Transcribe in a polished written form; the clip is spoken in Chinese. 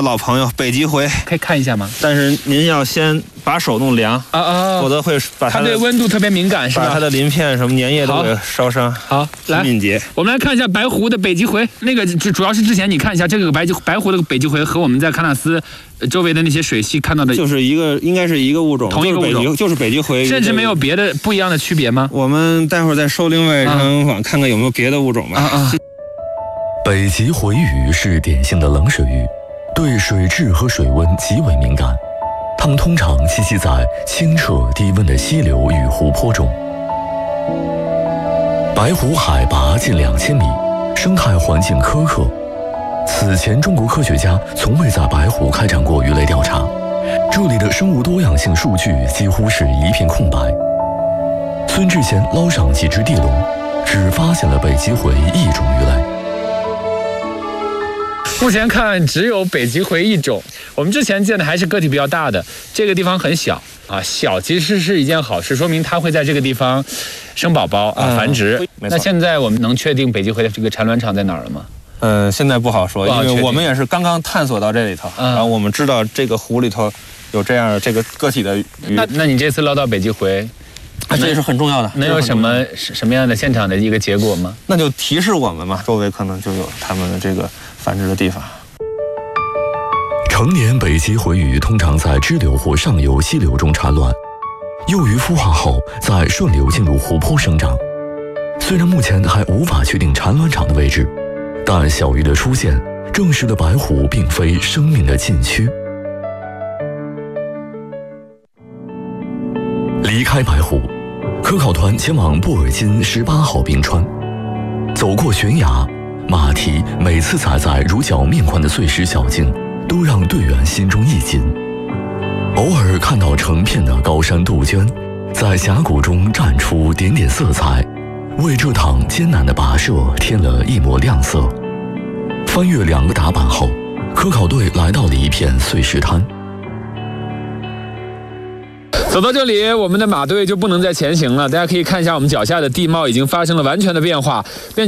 老朋友北极回， 可以看一下吗？ 但是您要先把手弄凉否则会把它对温度特别敏感，是吧？ 把它的鳞片什么粘液都给烧伤。 好，来， 敏捷。 我们来看一下白湖的北极回，那个主要是之前你看一下这个白湖的北极回和我们在喀纳斯周围的那些水系看到的， 就是应该是一个物种， 同一个物种， 就是北极回， 甚至没有别的不一样的区别吗？ 我们待会儿再收另外一张网看看有没有别的物种吧。 北极回鱼是典型的冷水鱼，对水质和水温极为敏感。它们通常栖息在清澈低温的溪流与湖泊中。白湖海拔近2000米，生态环境苛刻。此前，中国科学家从未在白湖开展过鱼类调查，这里的生物多样性数据几乎是一片空白。孙志贤捞上几只地笼，只发现了北极回一种鱼类。 目前看只有北极回一种，我们之前见的还是个体比较大的，这个地方很小小其实是一件好事，说明它会在这个地方生宝宝繁殖。那现在我们能确定北极回的这个产卵场在哪儿了吗？ 现在不好说，因为我们也是刚刚探索到这里头，然后我们知道这个湖里头有这样这个个体的鱼。 那你这次捞到北极回， 这也是很重要的。 能有什么样的现场的一个结果吗？ 那就提示我们嘛，周围可能就有他们的这个繁殖的地方。 成年北极回鱼通常在支流或上游溪流中产卵，幼鱼孵化后再顺流进入湖泊生长。虽然目前还无法确定产卵场的位置，但小鱼的出现证实了白湖并非生命的禁区。离开白湖，科考团前往布尔津18号冰川，走过悬崖，马蹄每次踩在如脚面宽的碎石小径，都让队员心中一紧。偶尔看到成片的高山杜鹃，在峡谷中绽出点点色彩，为这趟艰难的跋涉添了一抹亮色。翻越2个打板后，科考队来到了一片碎石滩。 走到这里，我们的马队就不能再前行了。大家可以看一下我们脚下的地貌已经发生了完全的变化，